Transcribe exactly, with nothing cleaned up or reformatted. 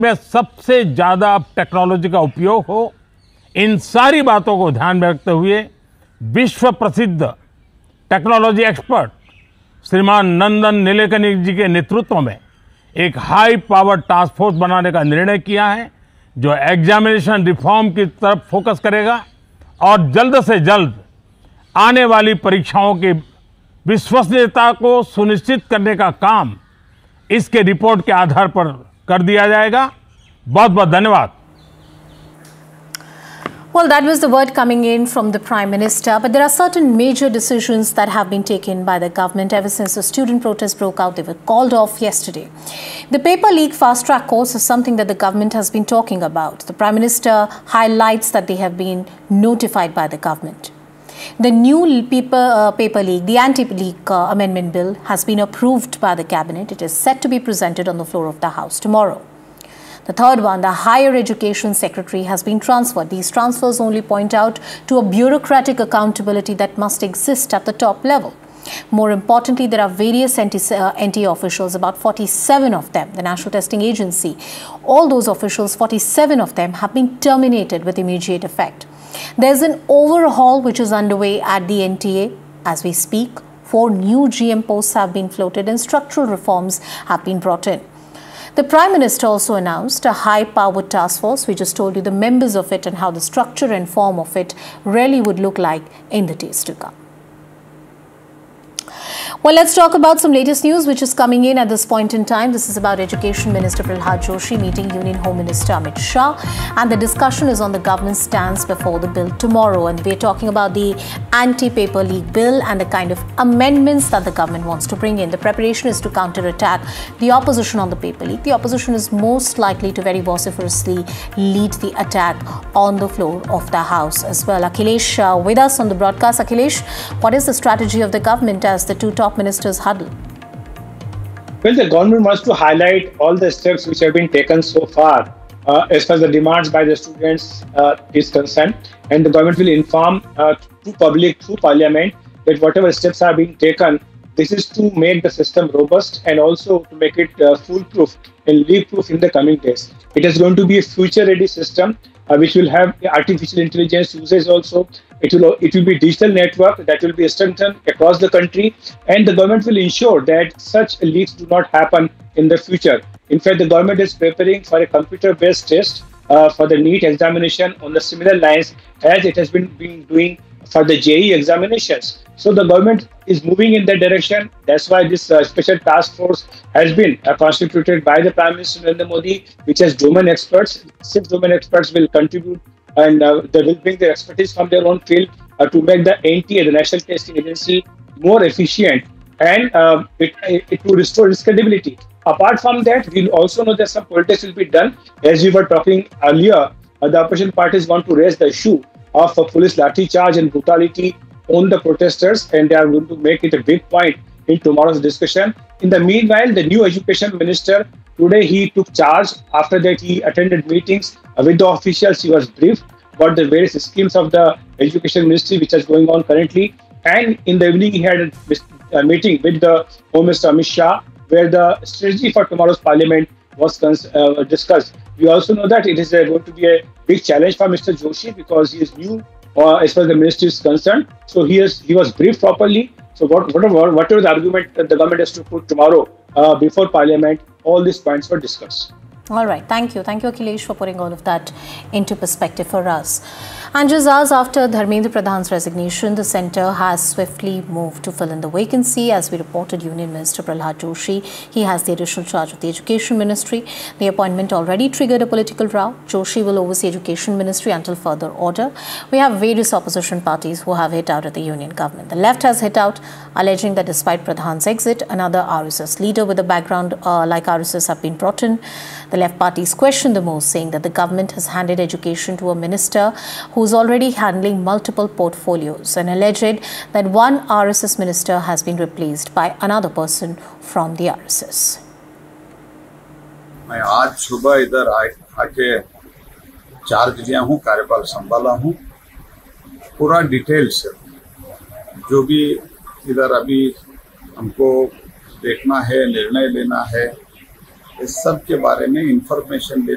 में सबसे ज्यादा टेक्नोलॉजी का उपयोग हो, इन सारी बातों को ध्यान में रखते हुए विश्व प्रसिद्ध टेक्नोलॉजी एक्सपर्ट श्रीमान नंदन नीलेकनी जी के नेतृत्व में एक हाई पावर टास्क फोर्स बनाने का निर्णय किया है, जो एग्जामिनेशन रिफॉर्म की तरफ फोकस करेगा और जल्द से जल्द आने वाली परीक्षाओं की विश्वसनीयता को सुनिश्चित करने का काम इसके रिपोर्ट के आधार पर कर दिया जाएगा। बहुत बहुत धन्यवाद। Well, that was the word coming in from the Prime Minister, but there are certain major decisions that have been taken by the government ever since the student protests broke out. They were called off yesterday. The paper leak fast track course is something that the government has been talking about. The Prime Minister highlights that they have been notified by the government. The new paper, uh, paper leak, the anti-leak uh, amendment bill has been approved by the cabinet. It is set to be presented on the floor of the House tomorrow. The third one, the Higher Education Secretary, has been transferred. These transfers only point out to a bureaucratic accountability that must exist at the top level. More importantly, there are various N T A officials, about forty-seven of them, the National Testing Agency. All those officials, forty-seven of them, have been terminated with immediate effect. There's an overhaul which is underway at the N T A as we speak. Four new G M posts have been floated and structural reforms have been brought in. The Prime Minister also announced a high-powered task force. We just told you the members of it and how the structure and form of it really would look like in the days to come. Well, let's talk about some latest news which is coming in at this point in time. This is about Education Minister Prahlad Joshi meeting Union Home Minister Amit Shah, and the discussion is on the government's stance before the bill tomorrow. And we're talking about the anti-paper leak bill and the kind of amendments that the government wants to bring in. The preparation is to counter-attack the opposition on the paper leak. The opposition is most likely to very vociferously lead the attack on the floor of the House as well. Akhilesh uh, with us on the broadcast. Akhilesh, what is the strategy of the government as the two top ministers huddle? Well, the government wants to highlight all the steps which have been taken so far uh, as far as the demands by the students uh, is concerned, and the government will inform uh, to public through parliament that whatever steps are being taken, this is to make the system robust and also to make it uh, foolproof and leak-proof in the coming days. It is going to be a future-ready system uh, which will have artificial intelligence usage also. It will, it will be a digital network that will be strengthened across the country, and the government will ensure that such leaks do not happen in the future. In fact, the government is preparing for a computer-based test uh, for the NEET examination on the similar lines as it has been, been doing for the J E E examinations. So the government is moving in that direction. That's why this uh, special task force has been uh, constituted by the Prime Minister Narendra Modi, which has domain experts. Six domain experts will contribute, and uh, they will bring their expertise from their own field uh, to make the N T A, the National Testing Agency, more efficient, and uh, it, it will restore its credibility. Apart from that, we'll also know that some politics will be done. As we were talking earlier, uh, the opposition parties want to raise the issue of uh, police lathi charge and brutality on the protesters, and they are going to make it a big point in tomorrow's discussion. In the meanwhile, the new education minister, today he took charge. After that, he attended meetings with the officials. He was briefed about the various schemes of the education ministry which is going on currently. And in the evening, he had a, a meeting with the Home Minister Amit Shah, where the strategy for tomorrow's parliament was uh, discussed. We also know that it is uh, going to be a big challenge for Mister Joshi because he is new uh, as far as the ministry is concerned. So he is he was briefed properly. So what, whatever whatever the argument that the government has to put tomorrow uh, before parliament, all these points were discussed. All right. Thank you. Thank you, Akhilesh, for putting all of that into perspective for us. And just hours after Dharmendra Pradhan's resignation, the centre has swiftly moved to fill in the vacancy. As we reported, Union Minister Prahlad Joshi, he has the additional charge of the Education Ministry. The appointment already triggered a political row. Joshi will oversee Education Ministry until further order. We have various opposition parties who have hit out at the Union government. The left has hit out, alleging that despite Pradhan's exit, another R S S leader with a background uh, like R S S have been brought in. The left parties questioned the move, saying that the government has handed education to a minister who's already handling multiple portfolios, and alleged that one R S S minister has been replaced by another person from the R S S. मैं आज सुबह इधर आके charge लिया हूँ, कार्यभार संभाला हूँ। पूरा डिटेल से जो भी इधर अभी हमको देखना है, निर्णय लेना है, इस सब के बारे में इंफॉर्मेशन